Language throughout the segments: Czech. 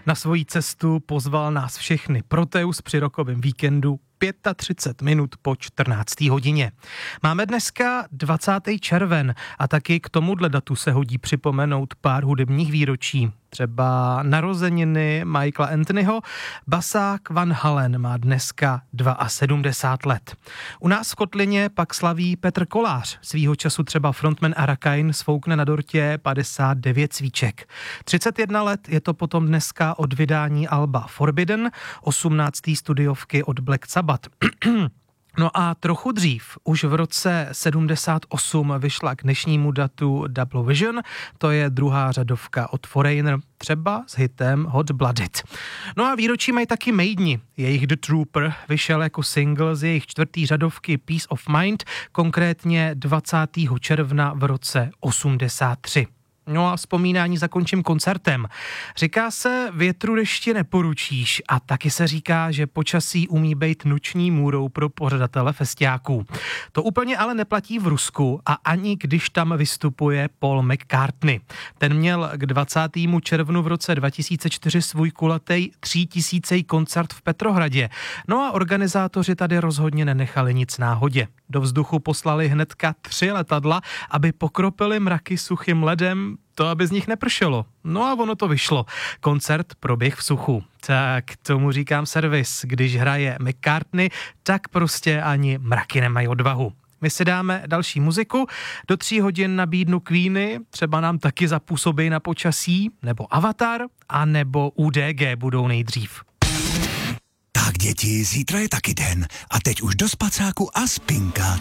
Na svoji cestu pozval nás všechny Proteus při rokovém víkendu 35 minut po 14. hodině. Máme dneska 20. červen a taky k tomuhle datu se hodí připomenout pár hudebních výročí. Třeba narozeniny Michaela Anthonyho, basák Van Halen má dneska 72 let. U nás v Kotlině pak slaví Petr Kolář, svýho času třeba frontman Arakain sfoukne na dortě 59 svíček. 31 let je to potom dneska od vydání alba Forbidden, 18. studiovky od Black Sabbath. No a trochu dřív, už v roce 78 vyšla k dnešnímu datu Double Vision, to je druhá řadovka od Foreigner, třeba s hitem Hot Blooded. No a výročí mají taky Maideni, jejich The Trooper vyšel jako single z jejich čtvrtý řadovky Peace of Mind, konkrétně 20. června v roce 83. No a vzpomínání zakončím koncertem. Říká se, větru dešti neporučíš a taky se říká, že počasí umí být noční můrou pro pořadatele festiáků. To úplně ale neplatí v Rusku a ani když tam vystupuje Paul McCartney. Ten měl k 20. červnu v roce 2004 svůj kulatej 3000 koncert v Petrohradě. No a organizátoři tady rozhodně nenechali nic náhodě. Do vzduchu poslali hnedka 3 letadla, aby pokropili mraky suchým ledem, to aby z nich nepršelo. No a ono to vyšlo. Koncert proběh v suchu. Tak tomu říkám servis. Když hraje McCartney, tak prostě ani mraky nemají odvahu. My si dáme další muziku, do 3 hodin nabídnu Queeny, třeba nám taky zapůsobí na počasí, nebo Avatar, a nebo UDG budou nejdřív. Tak děti, zítra je taky den a teď už do spacáku a spinkat.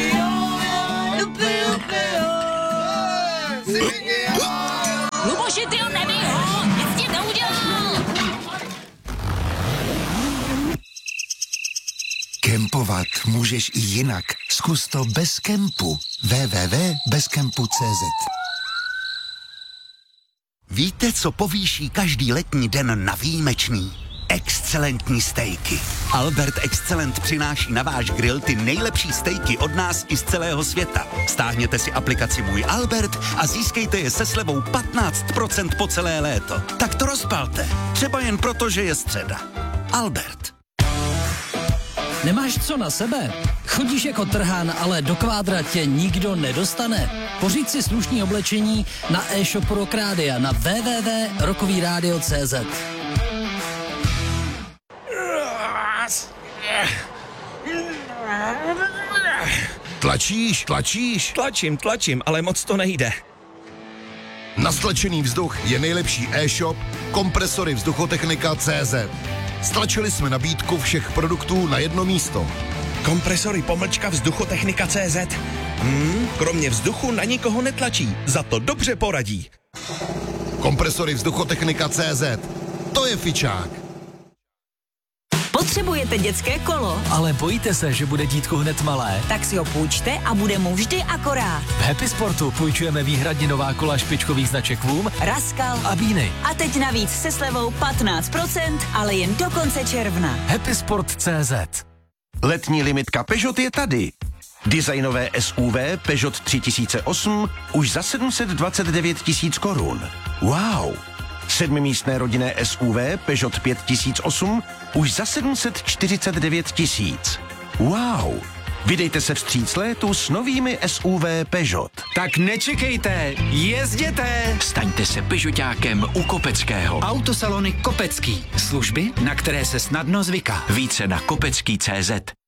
Luboši, ty ho nebij ho, nic ti neudělal. Kempovat můžeš i jinak. Zkus to bez kempu. www.bezkempu.cz. Víte, co povýší každý letní den na výjimečný? Excelentní stejky. Albert Excellent přináší na váš grill ty nejlepší stejky od nás i z celého světa. Stáhněte si aplikaci Můj Albert a získejte je se slevou 15% po celé léto. Tak to rozpalte. Třeba jen proto, že je středa. Albert. Nemáš co na sebe? Chodíš jako trhán, ale do kvádra tě nikdo nedostane. Pořiď si slušný oblečení na e-shopu Rock Rádia na www.rockovyradio.cz. Tlačíš? Tlačím, ale moc to nejde. Na stlačený vzduch je nejlepší e-shop Kompresory Vzduchotechnika.cz. Stlačili jsme nabídku všech produktů na jedno místo. Kompresory _vzduchotechnika.cz. Kromě vzduchu na nikoho netlačí, za to dobře poradí. Kompresory Vzduchotechnika.cz. To je fičák. Potřebujete dětské kolo? Ale bojíte se, že bude dítko hned malé? Tak si ho půjčte a bude mu vždy akorát. V Happy Sportu půjčujeme výhradně nová kola špičkových značek Voom, Raskal a Beany. A teď navíc se slevou 15%, ale jen do konce června. Happysport.cz. Letní limitka Peugeot je tady. Designové SUV Peugeot 3008 už za 729 000 korun. Wow! 7místné rodinné SUV Peugeot 5008 už za 749 000. Wow! Vydejte se vstříc létu s novými SUV Peugeot. Tak nečekejte, jezděte! Staňte se Peugeotákem u Kopeckého. Autosalony Kopecký. Služby, na které se snadno zvyká. Více na kopecký.cz.